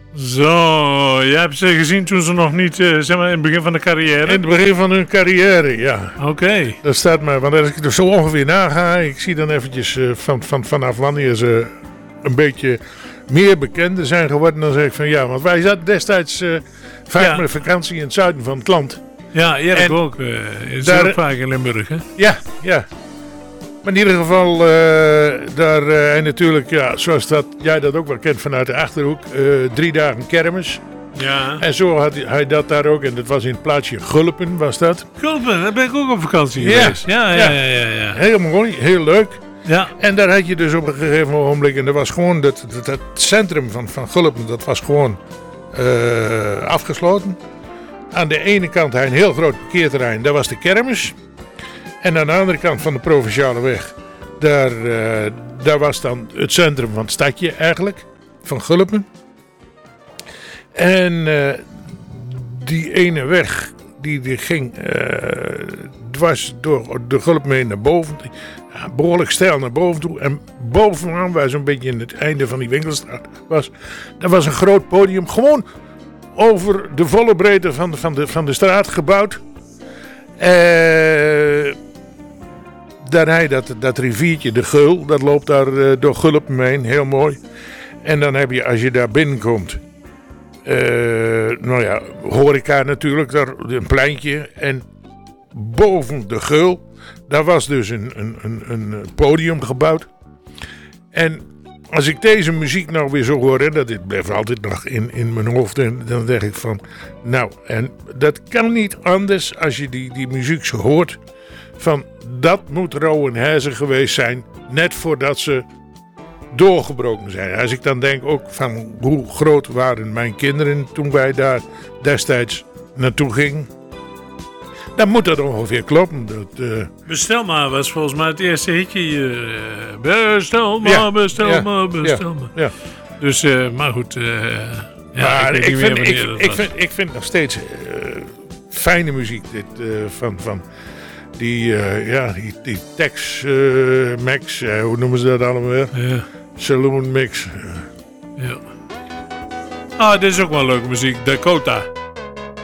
Zo, je hebt ze gezien toen ze nog niet, zeg maar, in het begin van de carrière? In het begin van hun carrière, ja. Oké. Dat staat maar, want als ik er zo ongeveer naga, ik zie dan eventjes vanaf wanneer ze een beetje meer bekende zijn geworden, dan zeg ik van ja, want wij zaten destijds vaak met vakantie in het zuiden van het land. Ja, Erik ook. Is ook vaak in Limburg, hè? Ja, ja. Maar in ieder geval, daar en natuurlijk, ja, zoals dat jij dat ook wel kent vanuit de Achterhoek, 3 dagen kermis. Ja. En zo had hij dat daar ook, en dat was in het plaatsje Gulpen, was dat. Gulpen, daar ben ik ook op vakantie geweest. Ja. Heel mooi, heel leuk. Ja. En daar had je dus op een gegeven ogenblik, en dat was gewoon het centrum van Gulpen, dat was gewoon afgesloten. Aan de ene kant had je een heel groot parkeerterrein, dat was de kermis. En aan de andere kant van de Provinciale weg, daar was dan het centrum van het stadje eigenlijk, van Gulpen. En die ene weg, die ging dwars door de Gulpen heen naar boven. Ja, behoorlijk steil naar boven toe. En bovenaan, waar zo'n beetje in het einde van die winkelstraat was, daar was een groot podium. Gewoon over de volle breedte van de straat gebouwd. Daar heb je dat riviertje, de Geul, dat loopt daar door Gulpen heen, heel mooi. En dan heb je, als je daar binnenkomt, nou ja, horeca natuurlijk, daar een pleintje. En boven de Geul, daar was dus een podium gebouwd. En als ik deze muziek nou weer zo hoor, dat blijft altijd nog in mijn hoofd, en dan denk ik van, nou, en dat kan niet anders als je die muziek zo hoort, van dat moet Rouwenheze geweest zijn, net voordat ze doorgebroken zijn. Als ik dan denk ook van hoe groot waren mijn kinderen toen wij daar destijds naartoe gingen, dan moet dat ongeveer kloppen. Bestel maar was volgens mij het eerste hitje. Bestel maar. Ja. Dus, maar goed. Maar ik vind nog steeds fijne muziek dit van die Tex Max, hoe noemen ze dat allemaal weer? Ja. Saloon Mix. Ja. Ah, dit is ook wel leuke muziek. Dakota.